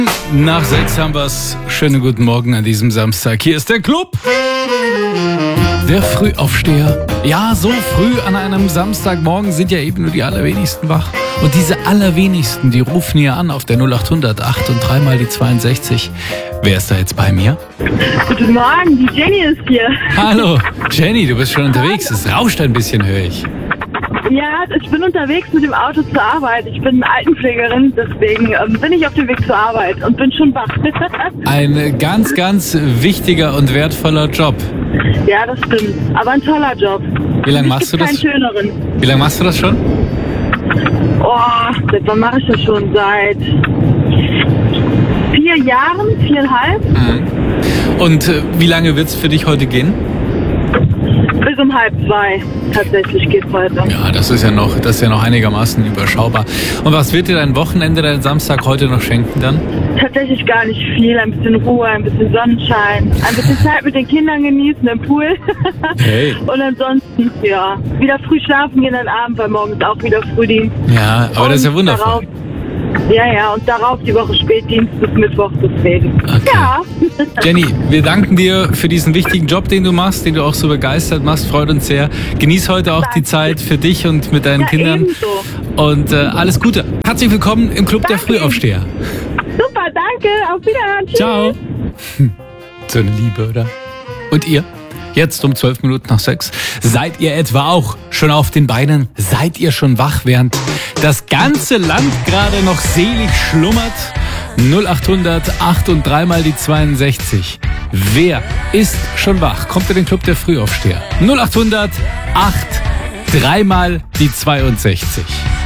Nach 6 haben wir's. Schönen guten Morgen an diesem Samstag. Hier ist der Club. Der Frühaufsteher. Ja, so früh an einem Samstagmorgen sind ja eben nur die allerwenigsten wach. Und diese allerwenigsten, die rufen hier an auf der 0800 8 und 3 mal die 62. Wer ist da jetzt bei mir? Guten Morgen, die Jenny ist hier. Hallo, Jenny, du bist schon unterwegs. Es rauscht ein bisschen, höre ich. Ja, ich bin unterwegs mit dem Auto zur Arbeit. Ich bin Altenpflegerin, deswegen bin ich auf dem Weg zur Arbeit und bin schon wach. Ein ganz, ganz wichtiger und wertvoller Job. Ja, das stimmt. Aber ein toller Job. Wie lange machst du das? Keinen schöneren. Wie lange machst du das schon? Oh, seit wann mache ich das schon? Seit 4 Jahren, 4,5. Und wie lange wird's für dich heute gehen? Bis um 1:30 tatsächlich geht's heute. Ja, das ist ja noch einigermaßen überschaubar. Und was wird dir dein Wochenende, dein Samstag heute noch schenken dann? Tatsächlich gar nicht viel. Ein bisschen Ruhe, ein bisschen Sonnenschein, ein bisschen Zeit mit den Kindern genießen im Pool. Hey. Und ansonsten, ja, wieder früh schlafen gehen am Abend, weil morgen ist auch wieder Frühdienst. Ja, aber das ist ja wundervoll. Und darauf die Woche Spätdienst bis Mittwoch deswegen. Okay. Ja. Jenny, wir danken dir für diesen wichtigen Job, den du machst, den du auch so begeistert machst. Freut uns sehr. Genieß heute auch die Zeit für dich und mit deinen Kindern. Ebenso. Und alles Gute. Herzlich willkommen im Club der Frühaufsteher. Super, danke. Auf Wiederhören. Tschüss. Ciao. So eine Liebe, oder? Und ihr? Jetzt um 12 Minuten nach 6. Seid ihr etwa auch schon auf den Beinen? Seid ihr schon wach, während das ganze Land gerade noch selig schlummert? 0800 8 und 3 mal die 62. Wer ist schon wach? Kommt in den Club der Frühaufsteher. 0800 8 3 mal die 62.